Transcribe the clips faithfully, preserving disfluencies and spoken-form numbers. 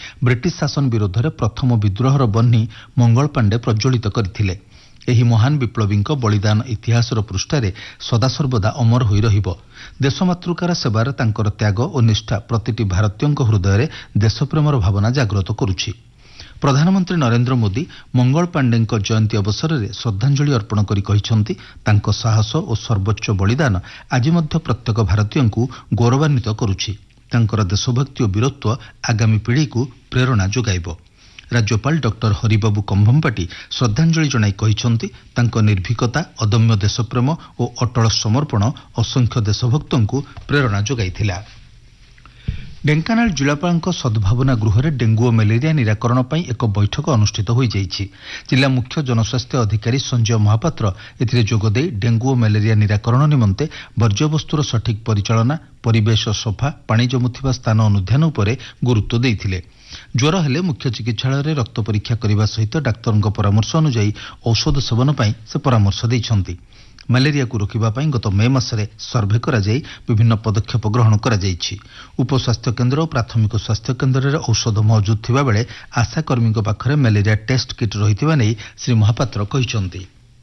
British ଶାସନ ବିରୋଧରେ ପ୍ରଥମ ବିଦ୍ରୋହର ବହ୍ନି ମଙ୍ଗଳ ପାଣ୍ଡେ ପ୍ରଜ୍ୱଳିତ କରିଥିଲେ। ଏହି ମହାନ ବିପ୍ଳବୀଙ୍କ ବଳିଦାନ ଇତିହାସର ପୃଷ୍ଠାରେ ସଦାସର୍ବଦା ଅମର ହୋଇ ରହିବ। ଦେଶମାତୃକାର ସେବାରେ ତାଙ୍କର ତ୍ୟାଗ ଓ ନିଷ୍ଠା ପ୍ରତିଟି ଭାରତୀୟଙ୍କ ହୃଦୟରେ ଦେଶପ୍ରେମର ଭାବନା ଜାଗ୍ରତ କରୁଛି। ପ୍ରଧାନମନ୍ତ୍ରୀ ନରେନ୍ଦ୍ର ମୋଦି ମଙ୍ଗଳ ପାଣ୍ଡେଙ୍କ ଜୟନ୍ତୀ ଅବସରରେ ଶ୍ରଦ୍ଧାଞ୍ଜଳି ଅର୍ପଣ କରି କହିଛନ୍ତି, ତାଙ୍କ ସାହସ ଓ ସର୍ବୋଚ୍ଚ ବଳିଦାନ ଆଜି ମଧ୍ୟ ପ୍ରତ୍ୟେକ ଭାରତୀୟଙ୍କୁ ଗୌରବାନ୍ୱିତ କରୁଛି। ତାଙ୍କର ଦେଶଭକ୍ତି ଓ ବୀରତ୍ୱ ଆଗାମୀ ପିଢ଼ିକୁ ପ୍ରେରଣା ଯୋଗାଇବ। ରାଜ୍ୟପାଳ ଡକ୍ଟର ହରିବାବୁ କମ୍ଭମ୍ପାଟି ଶ୍ରଦ୍ଧାଞ୍ଜଳି ଜଣାଇ କହିଛନ୍ତି, ତାଙ୍କ ନିର୍ଭୀକତା, ଅଦମ୍ୟ ଦେଶପ୍ରେମ ଓ ଅଟଳ ସମର୍ପଣ ଅସଂଖ୍ୟ ଦେଶଭକ୍ତଙ୍କୁ ପ୍ରେରଣା ଯୋଗାଇଥିଲା। ଢେଙ୍କାନାଳ ଜିଲ୍ଲାପାଳଙ୍କ ସଦ୍ଭାବନା ଗୃହରେ ଡେଙ୍ଗୁ ଓ ମ୍ୟାଲେରିଆ ନିରାକରଣ ପାଇଁ ଏକ ବୈଠକ ଅନୁଷ୍ଠିତ ହୋଇଯାଇଛି। ଜିଲ୍ଲା ମୁଖ୍ୟ ଜନସ୍ୱାସ୍ଥ୍ୟ ଅଧିକାରୀ ସଞ୍ଜୟ ମହାପାତ୍ର ଏଥିରେ ଯୋଗଦେଇ ଡେଙ୍ଗୁ ଓ ମ୍ୟାଲେରିଆ ନିରାକରଣ ନିମନ୍ତେ ବର୍ଜ୍ୟବସ୍ତୁର ସଠିକ୍ ପରିଚାଳନା, ପରିବେଶ ସଫା, ପାଣି ଜମୁଥିବା ସ୍ଥାନ ଅନୁଧ୍ୟାନ ଉପରେ ଗୁରୁତ୍ୱ ଦେଇଥିଲେ। ଜ୍ୱର ହେଲେ ମୁଖ୍ୟ ଚିକିତ୍ସାଳୟରେ ରକ୍ତ ପରୀକ୍ଷା କରିବା ସହିତ ଡାକ୍ତରଙ୍କ ପରାମର୍ଶ ଅନୁଯାୟୀ ଔଷଧ ସେବନ ପାଇଁ ସେ ପରାମର୍ଶ ଦେଇଛନ୍ତି। ମ୍ୟାଲେରିଆକୁ ରୋକିବା ପାଇଁ ଗତ ମେ ମାସରେ ସର୍ଭେ କରାଯାଇ ବିଭିନ୍ନ ପଦକ୍ଷେପ ଗ୍ରହଣ କରାଯାଇଛି। ଉପସ୍ୱାସ୍ଥ୍ୟ କେନ୍ଦ୍ର ଓ ପ୍ରାଥମିକ ସ୍ୱାସ୍ଥ୍ୟ କେନ୍ଦ୍ରରେ ଔଷଧ ମହଜୁଦ ଥିବାବେଳେ ଆଶାକର୍ମୀଙ୍କ ପାଖରେ ମ୍ୟାଲେରିଆ ଟେଷ୍ଟ କିଟ୍ ରହିଥିବା ନେଇ ଶ୍ରୀ ମହାପାତ୍ର କହିଛନ୍ତି।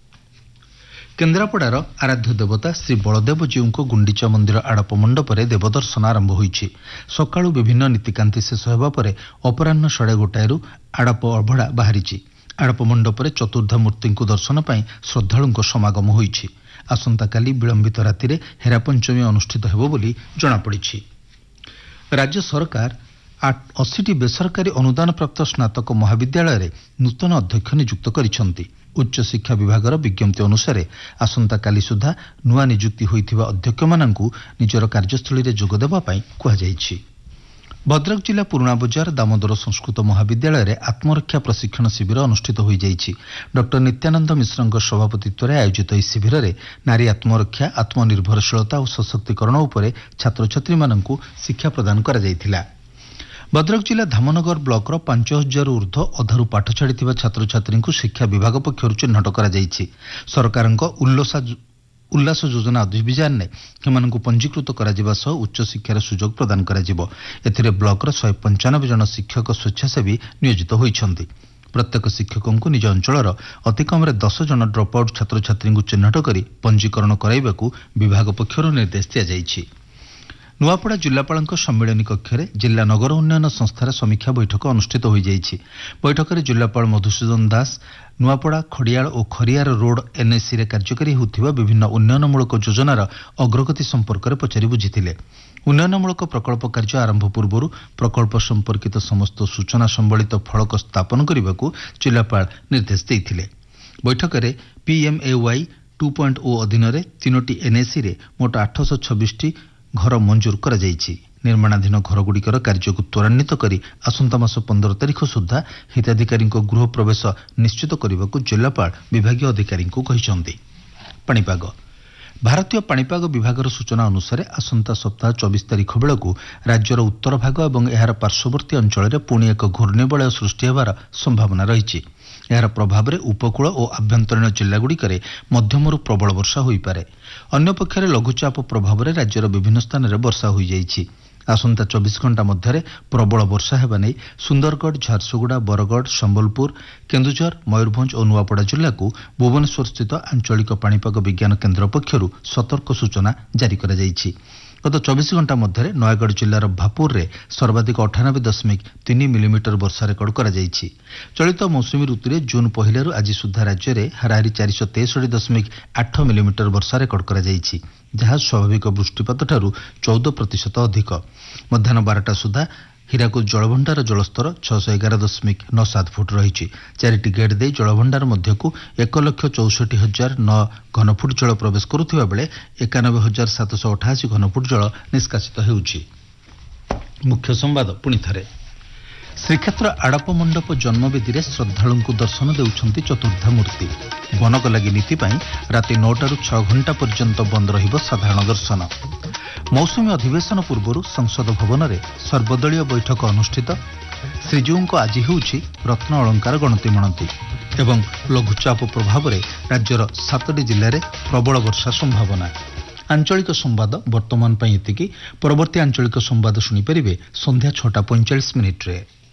କେନ୍ଦ୍ରାପଡ଼ାର ଆରାଧ୍ୟ ଦେବତା ଶ୍ରୀ ବଳଦେବଜୀଉଙ୍କ ଗୁଣ୍ଡିଚା ମନ୍ଦିର ଆଡ଼ପ ମଣ୍ଡପରେ ଦେବଦର୍ଶନ ଆରମ୍ଭ ହୋଇଛି। ସକାଳୁ ବିଭିନ୍ନ ନୀତିକାନ୍ତି ଶେଷ ହେବା ପରେ ଅପରାହ୍ନ ସାଢ଼େ ଗୋଟାଏରୁ ଆଡ଼ପ ଅଭଡ଼ା ବାହାରିଛି। ଆଡ଼ପ ମଣ୍ଡପରେ ଚତୁର୍ଦ୍ଧା ମୂର୍ତ୍ତିଙ୍କୁ ଦର୍ଶନ ପାଇଁ ଶ୍ରଦ୍ଧାଳୁଙ୍କ ସମାଗମ ହୋଇଛି। ଆସନ୍ତାକାଲି ବିଳମ୍ବିତ ରାତିରେ ହେରାପଞ୍ଚମୀ ଅନୁଷ୍ଠିତ ହେବ ବୋଲି ଜଣାପଡ଼ିଛି। ରାଜ୍ୟ ସରକାର ଅଶୀଟି ବେସରକାରୀ ଅନୁଦାନପ୍ରାପ୍ତ ସ୍ନାତକ ମହାବିଦ୍ୟାଳୟରେ ନୂତନ ଅଧ୍ୟକ୍ଷ ନିଯୁକ୍ତ କରିଛନ୍ତି। ଉଚ୍ଚଶିକ୍ଷା ବିଭାଗର ବିଜ୍ଞପ୍ତି ଅନୁସାରେ ଆସନ୍ତାକାଲି ସୁଦ୍ଧା ନୂଆ ନିଯୁକ୍ତି ହୋଇଥିବା ଅଧ୍ୟକ୍ଷମାନଙ୍କୁ ନିଜର କାର୍ଯ୍ୟସ୍ଥଳୀରେ ଯୋଗଦେବା ପାଇଁ କୁହାଯାଇଛି। ଭଦ୍ରକ ଜିଲ୍ଲା ପୁରୁଣାବଜାର ଦାମୋଦର ସଂସ୍କୃତ ମହାବିଦ୍ୟାଳୟରେ ଆତ୍ମରକ୍ଷା ପ୍ରଶିକ୍ଷଣ ଶିବିର ଅନୁଷ୍ଠିତ ହୋଇଯାଇଛି। ଡକ୍ଟର ନିତ୍ୟାନନ୍ଦ ମିଶ୍ରଙ୍କ ସଭାପତିତ୍ୱରେ ଆୟୋଜିତ ଏହି ଶିବିରରେ ନାରୀ ଆତ୍ମରକ୍ଷା, ଆତ୍ମନିର୍ଭରଶୀଳତା ଓ ସଶକ୍ତିକରଣ ଉପରେ ଛାତ୍ରଛାତ୍ରୀମାନଙ୍କୁ ଶିକ୍ଷା ପ୍ରଦାନ କରାଯାଇଥିଲା। ଭଦ୍ରକ ଜିଲ୍ଲା ଧାମନଗର ବ୍ଲକର ପାଞ୍ଚ ହଜାରରୁ ଉର୍ଦ୍ଧ୍ୱ ଅଧାରୁ ପାଠ ଛାଡ଼ିଥିବା ଛାତ୍ରଛାତ୍ରୀଙ୍କୁ ଶିକ୍ଷା ବିଭାଗ ପକ୍ଷରୁ ଚିହ୍ନଟ କରାଯାଇଛି। ସରକାରଙ୍କ ଉଲ୍ଲାସ ଉଲ୍ଲାସ ଯୋଜନା ଅଭିଯାନରେ ସେମାନଙ୍କୁ ପଞ୍ଜୀକୃତ କରାଯିବା ସହ ଉଚ୍ଚଶିକ୍ଷାର ସୁଯୋଗ ପ୍ରଦାନ କରାଯିବ। ଏଥିରେ ବ୍ଲକର ଶହେ ପଞ୍ଚାନବେ ଜଣ ଶିକ୍ଷକ ସ୍ୱେଚ୍ଛାସେବୀ ନିୟୋଜିତ ହୋଇଛନ୍ତି। ପ୍ରତ୍ୟେକ ଶିକ୍ଷକଙ୍କୁ ନିଜ ଅଞ୍ଚଳର ଅତିକମରେ ଦଶ ଜଣ ଡ୍ରପ୍ ଆଉଟ୍ ଛାତ୍ରଛାତ୍ରୀଙ୍କୁ ଚିହ୍ନଟ କରି ପଞ୍ଜୀକରଣ କରାଇବାକୁ ବିଭାଗ ପକ୍ଷରୁ ନିର୍ଦ୍ଦେଶ ଦିଆଯାଇଛି। ନୂଆପଡ଼ା ଜିଲ୍ଲାପାଳଙ୍କ ସମ୍ମିଳନୀ କକ୍ଷରେ ଜିଲ୍ଲା ନଗର ଉନ୍ନୟନ ସଂସ୍ଥାର ସମୀକ୍ଷା ବୈଠକ ଅନୁଷ୍ଠିତ ହୋଇଯାଇଛି। ବୈଠକରେ ଜିଲ୍ଲାପାଳ ମଧୁସୂଦନ ଦାସ ନୂଆପଡ଼ା, ଖଡ଼ିଆଳ ଓ ଖରିଆର ରୋଡ୍ ଏନ୍ଏସିରେ କାର୍ଯ୍ୟକାରୀ ହେଉଥିବା ବିଭିନ୍ନ ଉନ୍ନୟନମୂଳକ ଯୋଜନାର ଅଗ୍ରଗତି ସମ୍ପର୍କରେ ପଚାରି ବୁଝିଥିଲେ। ଉନ୍ନୟନମୂଳକ ପ୍ରକଳ୍ପ କାର୍ଯ୍ୟ ଆରମ୍ଭ ପୂର୍ବରୁ ପ୍ରକଳ୍ପ ସମ୍ପର୍କିତ ସମସ୍ତ ସୂଚନା ସମ୍ବଳିତ ଫଳକ ସ୍ଥାପନ କରିବାକୁ ଜିଲ୍ଲାପାଳ ନିର୍ଦ୍ଦେଶ ଦେଇଥିଲେ। ବୈଠକରେ ପିଏମ୍ଏୱାଇ ଟୁ ପଏଣ୍ଟ ଓ ଅଧୀନରେ ତିନୋଟି ଏନ୍ଏସିରେ ମୋଟ ଆଠଶହ ଛବିଶଟି ଘର ମଞ୍ଜୁର କରାଯାଇଛି। ନିର୍ମାଣାଧୀନ ଘରଗୁଡ଼ିକର କାର୍ଯ୍ୟକୁ ତ୍ୱରାନ୍ୱିତ କରି ଆସନ୍ତା ମାସ ପନ୍ଦର ତାରିଖ ସୁଦ୍ଧା ହିତାଧିକାରୀଙ୍କ ଗୃହ ପ୍ରବେଶ ନିଶ୍ଚିତ କରିବାକୁ ଜିଲ୍ଲାପାଳ ବିଭାଗୀୟ ଅଧିକାରୀଙ୍କୁ କହିଛନ୍ତି। ପାଣିପାଗ। ଭାରତୀୟ ପାଣିପାଗ ବିଭାଗର ସୂଚନା ଅନୁସାରେ ଆସନ୍ତା ସପ୍ତାହ ଚବିଶ ତାରିଖ ବେଳକୁ ରାଜ୍ୟର ଉତ୍ତର ଭାଗ ଏବଂ ଏହାର ପାର୍ଶ୍ୱବର୍ତ୍ତୀ ଅଞ୍ଚଳରେ ପୁଣି ଏକ ଘୂର୍ଣ୍ଣିବଳୟ ସୃଷ୍ଟି ହେବାର ସମ୍ଭାବନା ରହିଛି। ଏହାର ପ୍ରଭାବରେ ଉପକୂଳ ଓ ଆଭ୍ୟନ୍ତରୀଣ ଜିଲ୍ଲାଗୁଡ଼ିକରେ ମଧ୍ୟମରୁ ପ୍ରବଳ ବର୍ଷା ହୋଇପାରେ। ଅନ୍ୟପକ୍ଷରେ ଲଘୁଚାପ ପ୍ରଭାବରେ ରାଜ୍ୟର ବିଭିନ୍ନ ସ୍ଥାନରେ ବର୍ଷା ହୋଇଯାଇଛି। ଆସନ୍ତା ଚବିଶ ଘଣ୍ଟା ମଧ୍ୟରେ ପ୍ରବଳ ବର୍ଷା ହେବା ନେଇ ସୁନ୍ଦରଗଡ଼, ଝାରସୁଗୁଡ଼ା, ବରଗଡ଼, ସମ୍ବଲପୁର, କେନ୍ଦୁଝର, ମୟୂରଭଞ୍ଜ ଓ ନୂଆପଡ଼ା ଜିଲ୍ଲାକୁ ଭୁବନେଶ୍ୱରସ୍ଥିତ ଆଞ୍ଚଳିକ ପାଣିପାଗ ବିଜ୍ଞାନ କେନ୍ଦ୍ର ପକ୍ଷରୁ ସତର୍କ ସୂଚନା ଜାରି କରାଯାଇଛି। ଗତ ଚବିଶ ଘଣ୍ଟା ମଧ୍ୟରେ ନୟାଗଡ଼ ଜିଲ୍ଲାର ଭାପୁରରେ ସର୍ବାଧିକ ଅଠାନବେ ଦଶମିକ ତିନି ମିଲିମିଟର ବର୍ଷା ରେକର୍ଡ କରାଯାଇଛି। ଚଳିତ ମୌସୁମୀ ଋତୁରେ ଜୁନ୍ ପହିଲାରୁ ଆଜି ସୁଦ୍ଧା ରାଜ୍ୟରେ ହାରାହାରି ଚାରିଶହ ତେଷଠି ଦଶମିକ ଆଠ ମିଲିମିଟର ବର୍ଷା ରେକର୍ଡ କରାଯାଇଛି, ଯାହା ସ୍ୱାଭାବିକ ବୃଷ୍ଟିପାତଠାରୁ ଚଉଦ ପ୍ରତିଶତ ଅଧିକ। ମଧ୍ୟାହ୍ନ ବାରଟା ସୁଦ୍ଧା ହୀରାକୁଦ ଜଳଭଣ୍ଡାର ଜଳସ୍ତର ଛଅଶହ ଏଗାର ଦଶମିକ ନଅ ସାତ ଫୁଟ ରହିଛି। ଚାରିଟି ଗେଟ୍ ଦେଇ ଜଳଭଣ୍ଡାର ମଧ୍ୟକୁ ଏକ ଲକ୍ଷ ଚଉଷଠି ହଜାର ନଅ ଘନଫୁଟ ଜଳ ପ୍ରବେଶ କରୁଥିବା ବେଳେ ଏକାନବେ ହଜାର ସାତଶହ ଅଠାଅଶୀ ଘନଫୁଟ ଜଳ ନିଷ୍କାସିତ ହେଉଛି। ମୁଖ୍ୟ ସମ୍ବାଦ ପୁଣି ଥରେ। ଶ୍ରୀକ୍ଷେତ୍ର ଆଡ଼ପ ମଣ୍ଡପ ଜନ୍ମବେଦୀରେ ଶ୍ରଦ୍ଧାଳୁଙ୍କୁ ଦର୍ଶନ ଦେଉଛନ୍ତି ଚତୁର୍ଦ୍ଧା ମୂର୍ତ୍ତି। ବନକ ଲାଗି ନୀତି ପାଇଁ ରାତି ନଅଟାରୁ ଛଅ ଘଣ୍ଟା ପର୍ଯ୍ୟନ୍ତ ବନ୍ଦ ରହିବ ସାଧାରଣ ଦର୍ଶନ। ମୌସୁମୀ ଅଧିବେଶନ ପୂର୍ବରୁ ସଂସଦ ଭବନରେ ସର୍ବଦଳୀୟ ବୈଠକ ଅନୁଷ୍ଠିତ। ଶ୍ରୀଜୀଉଙ୍କ ଆଜି ହେଉଛି ରତ୍ନ ଅଳଙ୍କାର ଗଣତି ମଣତି ଏବଂ ଲଘୁଚାପ ପ୍ରଭାବରେ ରାଜ୍ୟର ସାତଟି ଜିଲ୍ଲାରେ ପ୍ରବଳ ବର୍ଷା ସମ୍ଭାବନା। ଆଞ୍ଚଳିକ ସମ୍ବାଦ ବର୍ତ୍ତମାନ ପାଇଁ ଏତିକି। ପରବର୍ତ୍ତୀ ଆଞ୍ଚଳିକ ସମ୍ବାଦ ଶୁଣିପାରିବେ ସନ୍ଧ୍ୟା ଛଅଟା ପଇଁଚାଳିଶ ମିନିଟ୍ରେ।